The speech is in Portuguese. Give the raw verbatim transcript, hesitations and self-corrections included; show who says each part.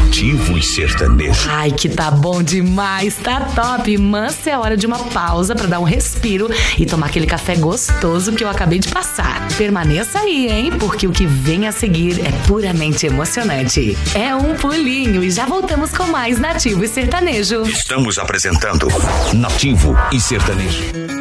Speaker 1: Nativo e Sertanejo.
Speaker 2: Ai, que tá bom demais, tá top. Mas é hora de uma pausa pra dar um respiro e tomar aquele café gostoso que eu acabei de passar. Permaneça aí, hein? Porque o que vem a seguir é puramente emocionante. É um pulinho e já voltamos com mais Nativo e Sertanejo.
Speaker 1: Estamos apresentando Nativo e Sertanejo.